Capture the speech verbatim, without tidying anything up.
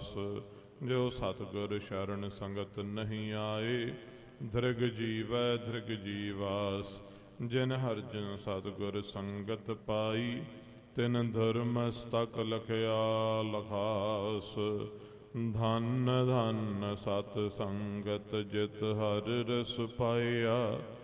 ਦਾਸ। ਜੋ ਸਤਿਗੁਰ ਸ਼ਰਨ ਸੰਗਤ ਨਹੀਂ ਆਏ, ਧ੍ਰਿਗ ਜੀਵੈ ਧ੍ਰਿਗ ਜੀਵਾਸ। ਜਿਨ ਹਰਿ ਸਤਿਗੁਰ ਸੰਗਤ ਪਾਈ, ਤਿਨ ਧਰਮਸਤਕ ਲਖਿਆ ਲਖਾਸ। ਧਨ ਧਨ ਸਤ ਸੰਗਤ, ਜਿਤ ਹਰਿ ਰਸ ਪਾਇਆ।